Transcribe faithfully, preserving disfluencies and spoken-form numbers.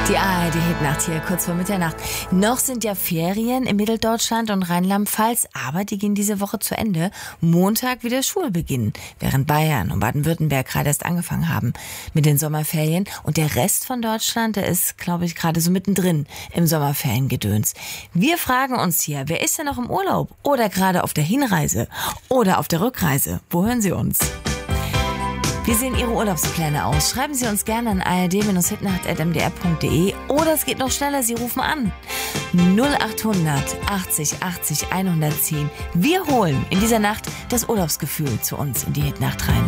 Die A R D-Hitnacht hier kurz vor Mitternacht. Noch sind ja Ferien in Mitteldeutschland und Rheinland-Pfalz, aber die gehen diese Woche zu Ende. Montag wieder Schulbeginn, während Bayern und Baden-Württemberg gerade erst angefangen haben mit den Sommerferien. Und der Rest von Deutschland, der ist, glaube ich, gerade so mittendrin im Sommerferiengedöns. Wir fragen uns hier, wer ist denn noch im Urlaub? Oder gerade auf der Hinreise? Oder auf der Rückreise? Wo hören Sie uns? Wie sehen Ihre Urlaubspläne aus? Schreiben Sie uns gerne an a r d hitnacht at m d r punkt d e oder es geht noch schneller, Sie rufen an. null achthundert achtzig achtzig hundertzehn. Wir holen in dieser Nacht das Urlaubsgefühl zu uns in die Hitnacht rein.